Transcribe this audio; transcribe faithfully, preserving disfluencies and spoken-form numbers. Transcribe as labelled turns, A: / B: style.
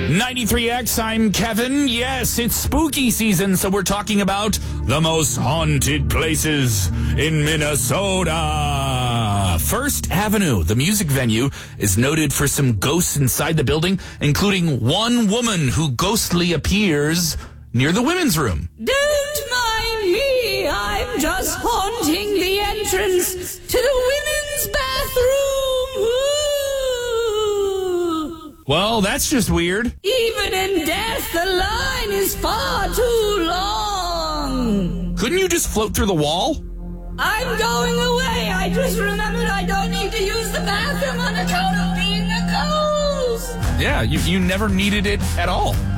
A: ninety-three X, I'm Kevin. Yes, it's spooky season, so we're talking about the most haunted places in Minnesota. First Avenue, the music venue, is noted for some ghosts inside the building, including one woman who ghostly appears near the women's room.
B: Don't mind me, I'm just haunting the entrance to the women's bathroom. Ooh.
A: Well, that's just weird.
B: Even in death, the line is far too long.
A: Couldn't you just float through the wall?
B: I'm going away. I just remembered I don't need to use the bathroom on account of being a ghost.
A: Yeah, you, you never needed it at all.